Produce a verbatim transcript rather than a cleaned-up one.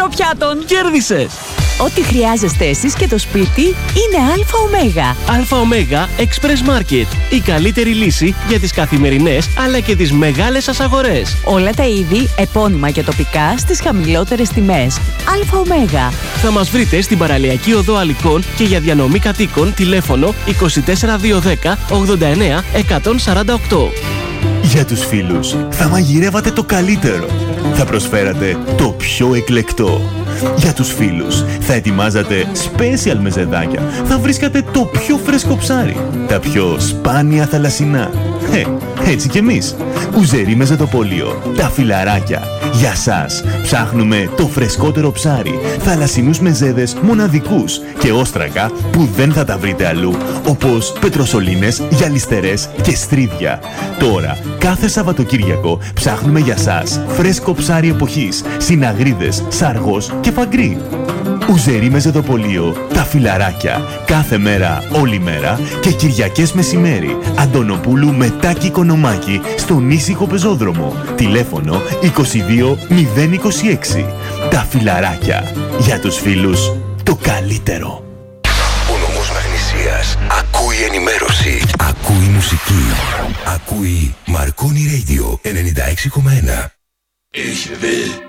πιάτων. Κέρδισες! Ό,τι χρειάζεστε εσείς και το σπίτι είναι ΑΟΜΕΓΑ. ΑΟΜΕΓΑ Express Market. Η καλύτερη λύση για τις καθημερινές αλλά και τις μεγάλες σας αγορές. Όλα τα είδη, επώνυμα και τοπικά, στις χαμηλότερες τιμές. ΑΟΜΕΓΑ. Θα μας βρείτε στην Παραλιακή Οδό Αλικών και για διανομή κατοίκων τηλέφωνο είκοσι τέσσερα διακόσια δέκα ογδόντα εννέα εκατόν σαράντα οκτώ. Για τους φίλους θα μαγειρεύατε το καλύτερο. Θα προσφέρατε το πιο εκλεκτό. Για τους φίλους θα ετοιμάζατε special μεζεδάκια. Θα βρίσκατε το πιο φρέσκο ψάρι. Τα πιο σπάνια θαλασσινά. Ε, έτσι κι εμείς. Ουζερί Μεζεδοπόλιο. Τα φιλαράκια. Για σας ψάχνουμε το φρεσκότερο ψάρι. Θαλασσινούς μεζέδες μοναδικούς και όστρακα που δεν θα τα βρείτε αλλού. Όπως πετροσολίνες, γυαλιστερές και στρίδια. Τώρα, κάθε Σαββατοκύριακο ψάχνουμε για σας φρέσκο ψάρι εποχής. Συναγρίδες, σαργός και φαγκρί. Ουζερί Μεζεδοπολείο, τα φιλαράκια. Κάθε μέρα, όλη μέρα και Κυριακές μεσημέρι. Αντωνοπούλου με Τάκη Οικονομάκη στον ήσυχο πεζόδρομο. Τηλέφωνο είκοσι δύο μηδέν είκοσι έξι. Τα φιλαράκια. Για τους φίλους, το καλύτερο. Ο νομός Μαγνησίας ακούει ενημέρωση. Ακούει μουσική. Ακούει Marconi Radio ενενήντα έξι κόμμα ένα. Ich will